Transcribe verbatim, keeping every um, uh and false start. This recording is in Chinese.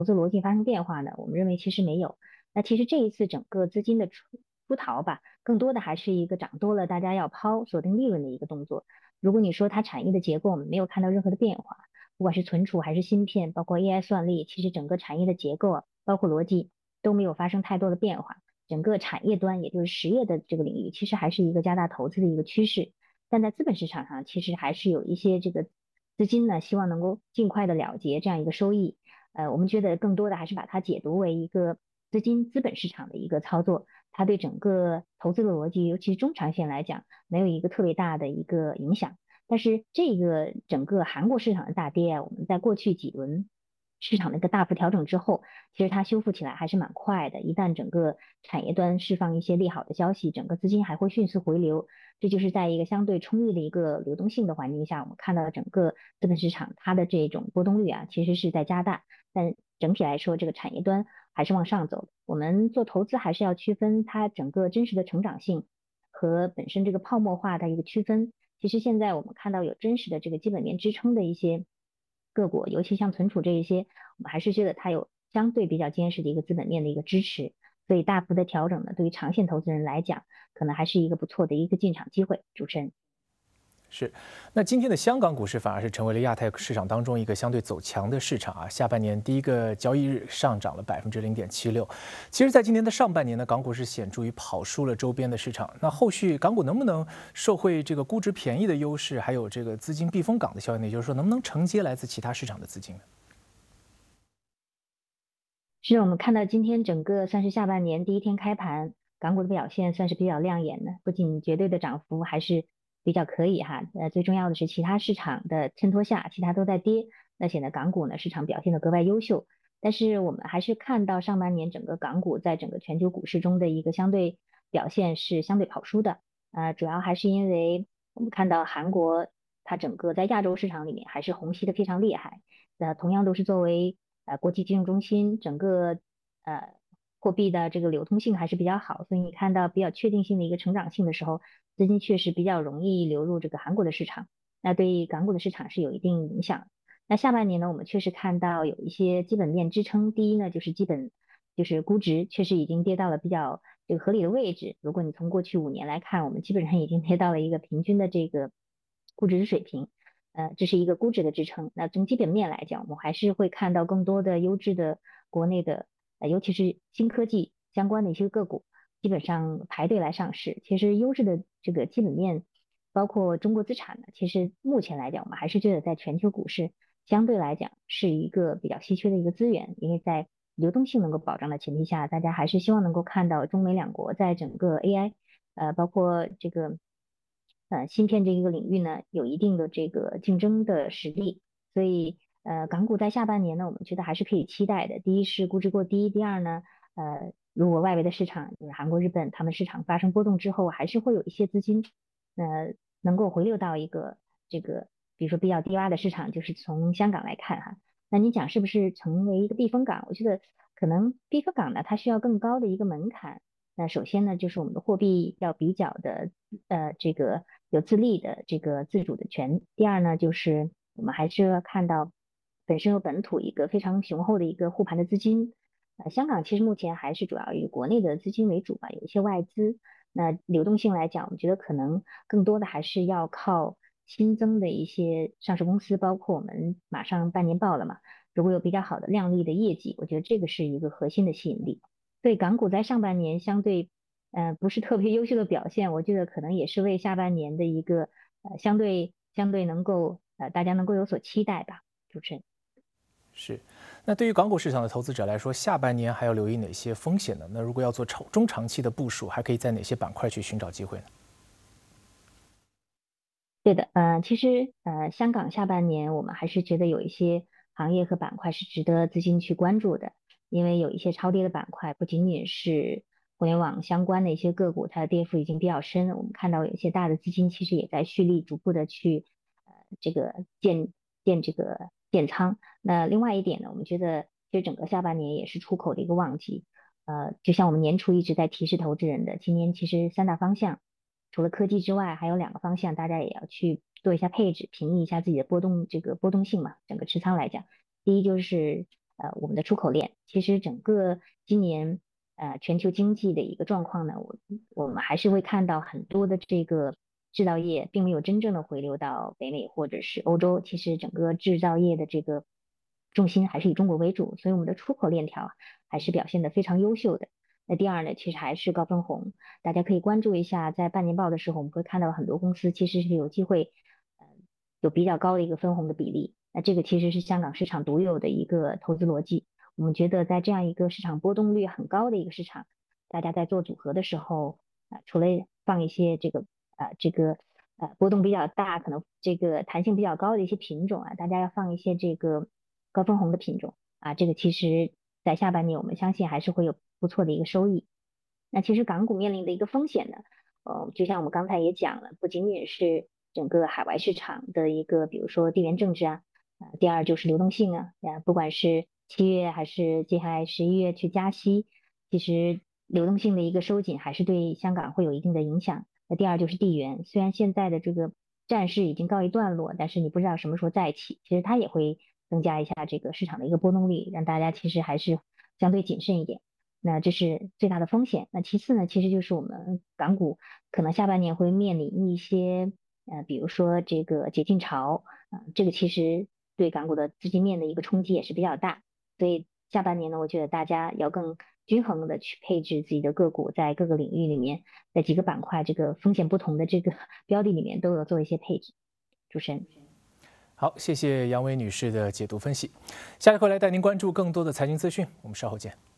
投资逻辑发生变化呢？我们认为其实没有。那其实这一次整个资金的出出逃吧，更多的还是一个涨多了大家要抛锁定利润的一个动作。如果你说它产业的结构，我们没有看到任何的变化，不管是存储还是芯片，包括 A I 算力，其实整个产业的结构啊，包括逻辑都没有发生太多的变化。整个产业端，也就是实业的这个领域，其实还是一个加大投资的一个趋势。但在资本市场上，其实还是有一些这个资金呢，希望能够尽快的了结这样一个收益。呃，我们觉得更多的还是把它解读为一个资金资本市场的一个操作，它对整个投资的逻辑，尤其中长线来讲，没有一个特别大的一个影响。但是这个整个韩国市场的大跌啊，我们在过去几轮市场的一个大幅调整之后，其实它修复起来还是蛮快的。一旦整个产业端释放一些利好的消息，整个资金还会迅速回流。这就是在一个相对充裕的一个流动性的环境下，我们看到整个资本市场它的这种波动率啊，其实是在加大。但整体来说，这个产业端还是往上走的。我们做投资还是要区分它整个真实的成长性和本身这个泡沫化的一个区分。其实现在我们看到有真实的这个基本面支撑的一些个股，尤其像存储这一些，我们还是觉得它有相对比较坚实的一个资本面的一个支持。所以大幅的调整呢，对于长线投资人来讲，可能还是一个不错的一个进场机会。主持人。 是，那今天的香港股市反而是成为了亚太市场当中一个相对走强的市场啊。下半年第一个交易日上涨了百分之零点七六。其实，在今年的上半年呢，港股是显著于跑输了周边的市场。那后续港股能不能受惠这个估值便宜的优势，还有这个资金避风港的效应呢？也就是说，能不能承接来自其他市场的资金呢？ 是我们看到今天整个算是下半年第一天开盘，港股的表现算是比较亮眼的，不仅绝对的涨幅还是比较可以哈，呃，最重要的是其他市场的衬托下，其他都在跌，那显得港股呢市场表现的格外优秀。但是我们还是看到上半年整个港股在整个全球股市中的一个相对表现是相对跑输的，呃，主要还是因为我们看到韩国它整个在亚洲市场里面还是虹吸的非常厉害，呃，同样都是作为呃国际金融中心，整个呃货币的这个流通性还是比较好，所以你看到比较确定性的一个成长性的时候，资金确实比较容易流入这个韩国的市场，那对港股的市场是有一定影响。那下半年呢，我们确实看到有一些基本面支撑，第一呢就是基本就是估值确实已经跌到了比较这个合理的位置，如果你从过去五年来看，我们基本上已经跌到了一个平均的这个估值水平。呃，这是一个估值的支撑。那从基本面来讲，我们还是会看到更多的优质的国内的，呃，尤其是新科技相关的一些个股，基本上排队来上市。其实优质的这个基本面，包括中国资产呢，其实目前来讲，我们还是觉得在全球股市相对来讲是一个比较稀缺的一个资源，因为在流动性能够保障的前提下，大家还是希望能够看到中美两国在整个 A I，呃，包括这个。呃，芯片这一个领域呢，有一定的这个竞争的实力，所以呃，港股在下半年呢，我们觉得还是可以期待的。第一是估值过低，第二呢，呃，如果外围的市场，就是韩国、日本，他们市场发生波动之后，还是会有一些资金，呃，能够回流到一个这个，比如说比较低洼的市场，就是从香港来看哈，那你讲是不是成为一个避风港？我觉得可能避风港呢，它需要更高的一个门槛。那首先呢，就是我们的货币要比较的，呃，这个有自立的这个自主的权。第二呢，就是我们还是要看到本身有本土一个非常雄厚的一个护盘的资金。呃，香港其实目前还是主要以国内的资金为主吧，有一些外资。那流动性来讲，我们觉得可能更多的还是要靠新增的一些上市公司，包括我们马上半年报了嘛，如果有比较好的靓丽的业绩，我觉得这个是一个核心的吸引力。对港股在上半年相对，呃，不是特别优秀的表现，我觉得可能也是为下半年的一个呃相对相对能够呃大家能够有所期待吧。主持人。 是，那对于港股市场的投资者来说，下半年还要留意哪些风险呢？那如果要做长中长期的部署，还可以在哪些板块去寻找机会呢？ 对的，呃，其实呃，香港下半年我们还是觉得有一些行业和板块是值得资金去关注的，因为有一些超跌的板块，不仅仅是互联网相关的一些个股，它的跌幅已经比较深，我们看到有一些大的资金其实也在蓄力，逐步的去呃这个建建这个建仓。那另外一点呢，我们觉得其实整个下半年也是出口的一个旺季，呃，就像我们年初一直在提示投资人的，今年其实三大方向。除了科技之外，还有两个方向，大家也要去做一下配置，平抑一下自己的波动，这个波动性嘛。整个持仓来讲，第一就是呃我们的出口链。其实整个今年呃全球经济的一个状况呢，我我们还是会看到很多的这个制造业并没有真正的回流到北美或者是欧洲，其实整个制造业的这个重心还是以中国为主，所以我们的出口链条还是表现得非常优秀的。那第二呢，其实还是高分红，大家可以关注一下，在半年报的时候，我们会看到很多公司其实是有机会，呃，有比较高的一个分红的比例。那这个其实是香港市场独有的一个投资逻辑。我们觉得在这样一个市场波动率很高的一个市场，大家在做组合的时候，啊、除了放一些这个啊、这个呃波动比较大，可能这个弹性比较高的一些品种啊，大家要放一些这个高分红的品种啊，这个其实在下半年我们相信还是会有不错的一个收益。那其实港股面临的一个风险呢，呃，就像我们刚才也讲了，不仅仅是整个海外市场的一个，比如说地缘政治啊，啊、第二就是流动性啊，啊，不管是七月还是接下来十一月去加息，其实流动性的一个收紧还是对香港会有一定的影响。那第二就是地缘，虽然现在的这个战事已经告一段落，但是你不知道什么时候再起，其实它也会增加一下这个市场的一个波动率，让大家其实还是相对谨慎一点。那这是最大的风险。那其次呢，其实就是我们港股可能下半年会面临一些呃，比如说这个解禁潮啊、呃这个其实对港股的资金面的一个冲击也是比较大。所以下半年呢，我觉得大家要更均衡的去配置自己的个股，在各个领域里面，在几个板块这个风险不同的这个标的里面都有做一些配置。主持人。 好，谢谢杨伟女士的解读分析。下一回来带您关注更多的财经资讯，我们稍后见。